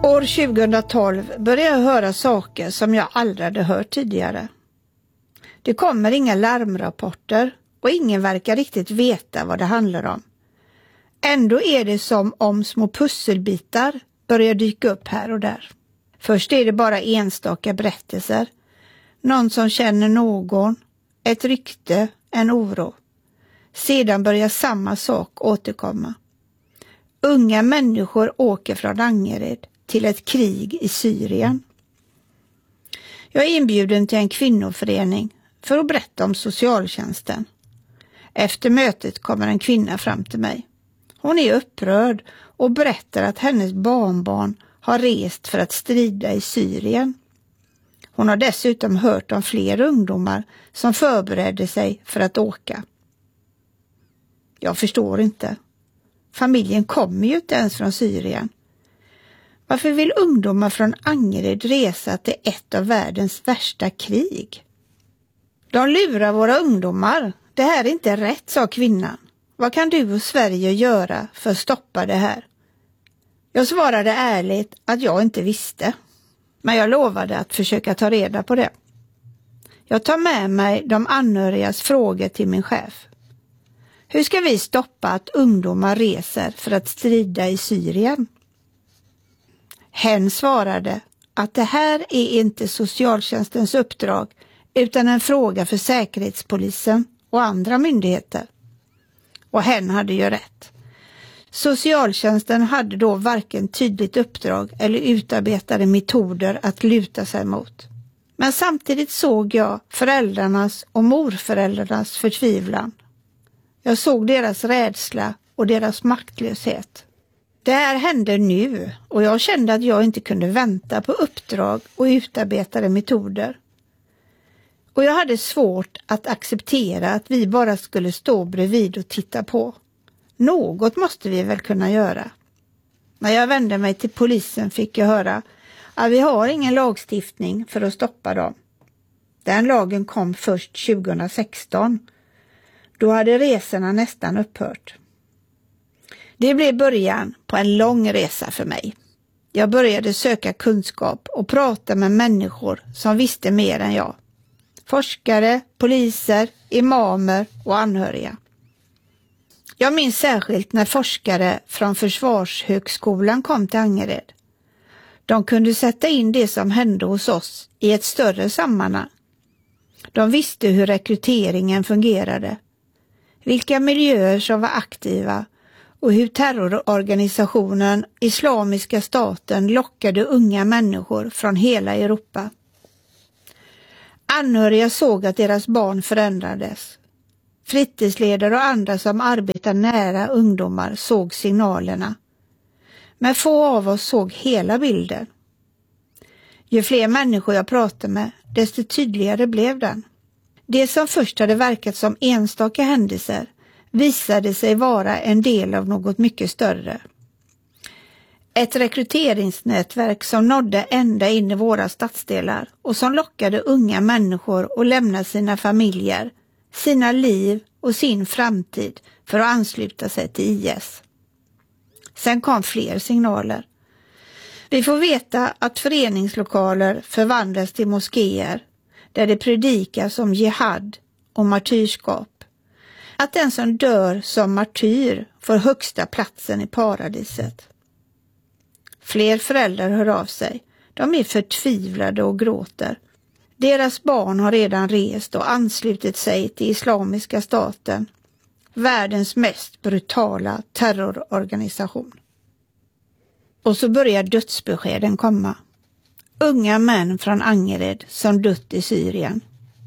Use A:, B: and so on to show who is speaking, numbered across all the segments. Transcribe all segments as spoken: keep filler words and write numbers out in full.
A: År tjugohundratolv började jag höra saker som jag aldrig hade hört tidigare. Det kommer inga larmrapporter och ingen verkar riktigt veta vad det handlar om. Ändå är det som om små pusselbitar börjar dyka upp här och där. Först är det bara enstaka berättelser. Någon som känner någon, ett rykte, en oro. Sedan börjar samma sak återkomma. Unga människor åker från Angered till ett krig i Syrien. Jag är inbjuden till en kvinnoförening för att berätta om socialtjänsten. Efter mötet kommer en kvinna fram till mig. Hon är upprörd och berättar att hennes barnbarn har rest för att strida i Syrien. Hon har dessutom hört om fler ungdomar som förberedde sig för att åka. Jag förstår inte. Familjen kommer ju inte ens från Syrien. Varför vill ungdomar från Angered resa till ett av världens värsta krig? De lurar våra ungdomar. Det här är inte rätt, sa kvinnan. Vad kan du och Sverige göra för att stoppa det här? Jag svarade ärligt att jag inte visste. Men jag lovade att försöka ta reda på det. Jag tar med mig de anhörigas frågor till min chef. Hur ska vi stoppa att ungdomar reser för att strida i Syrien? Hen svarade att det här är inte socialtjänstens uppdrag utan en fråga för säkerhetspolisen och andra myndigheter. Och hen hade ju rätt. Socialtjänsten hade då varken tydligt uppdrag eller utarbetade metoder att luta sig mot. Men samtidigt såg jag föräldrarnas och morföräldrarnas förtvivlan. Jag såg deras rädsla och deras maktlöshet. Det här hände nu och jag kände att jag inte kunde vänta på uppdrag och utarbetade metoder. Och jag hade svårt att acceptera att vi bara skulle stå bredvid och titta på. Något måste vi väl kunna göra. När jag vände mig till polisen fick jag höra att vi har ingen lagstiftning för att stoppa dem. Den lagen kom först tjugohundrasexton. Då hade resorna nästan upphört. Det blev början på en lång resa för mig. Jag började söka kunskap och prata med människor som visste mer än jag. Forskare, poliser, imamer och anhöriga. Jag minns särskilt när forskare från Försvarshögskolan kom till Angered. De kunde sätta in det som hände hos oss i ett större sammanhang. De visste hur rekryteringen fungerade, vilka miljöer som var aktiva och hur terrororganisationen Islamiska staten lockade unga människor från hela Europa. Anhöriga såg att deras barn förändrades. Fritidsledare och andra som arbetar nära ungdomar såg signalerna. Men få av oss såg hela bilden. Ju fler människor jag pratade med, desto tydligare blev den. Det som först hade verkat som enstaka händelser visade sig vara en del av något mycket större. Ett rekryteringsnätverk som nådde ända in i våra stadsdelar och som lockade unga människor att lämna sina familjer, sina liv och sin framtid för att ansluta sig till I S. Sen kom fler signaler. Vi får veta att föreningslokaler förvandlas till moskéer där det predikas om jihad och martyrskap. Att den som dör som martyr får högsta platsen i paradiset. Fler föräldrar hör av sig. De är förtvivlade och gråter. Deras barn har redan rest och anslutit sig till Islamiska staten, världens mest brutala terrororganisation. Och så börjar dödsbeskeden komma. Unga män från Angered som dött i Syrien.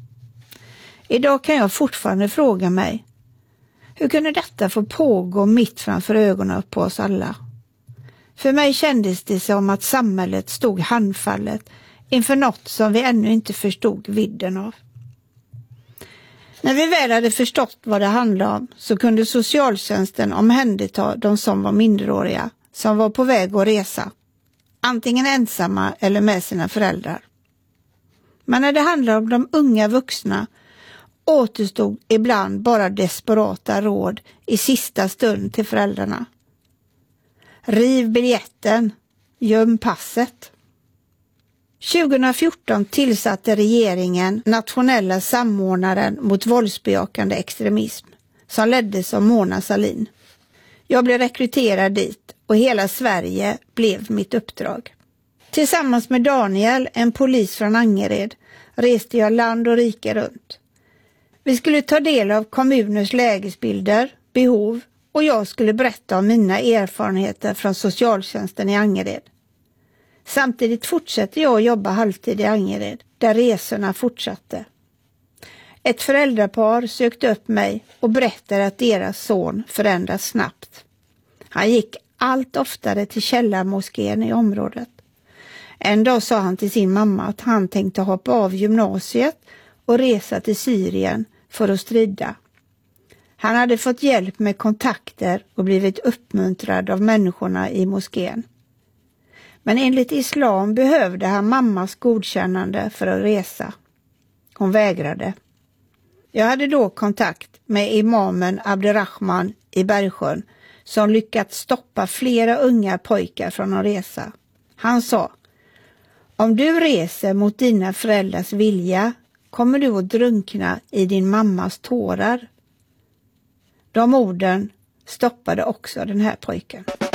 A: Idag kan jag fortfarande fråga mig, hur kunde detta få pågå mitt framför ögonen på oss alla? För mig kändes det som att samhället stod handfallet inför något som vi ännu inte förstod vidden av. När vi väl hade förstått vad det handlade om så kunde socialtjänsten omhänderta de som var minderåriga som var på väg att resa, antingen ensamma eller med sina föräldrar. Men när det handlade om de unga vuxna återstod ibland bara desperata råd i sista stund till föräldrarna. Riv biljetten, Göm passet. tjugohundrafjorton tillsatte regeringen nationella samordnaren mot våldsbejakande extremism som leddes av Mona Sahlin. Jag blev rekryterad dit och hela Sverige blev mitt uppdrag. Tillsammans med Daniel, en polis från Angered, reste jag land och rike runt. Vi skulle ta del av kommuners lägesbilder, behov och jag skulle berätta om mina erfarenheter från socialtjänsten i Angered. Samtidigt fortsatte jag att jobba halvtid i Angered, där resorna fortsatte. Ett föräldrapar sökte upp mig och berättade att deras son förändras snabbt. Han gick allt oftare till källarmoskén i området. En dag sa han till sin mamma att han tänkte hoppa av gymnasiet och resa till Syrien för att strida. Han hade fått hjälp med kontakter och blivit uppmuntrad av människorna i moskén. Men enligt islam behövde han mammas godkännande för att resa. Hon vägrade. Jag hade då kontakt med imamen Abderrahman i Bergsjön som lyckats stoppa flera unga pojkar från att resa. Han sa: om du reser mot dina föräldrars vilja kommer du att drunkna i din mammas tårar. De orden stoppade också den här pojken.